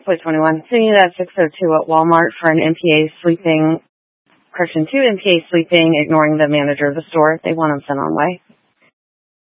Floyd 21. Sitting at 602 at Walmart for an MPA sleeping, correction, 2 MPA sleeping, ignoring the manager of the store. They want him sent on way.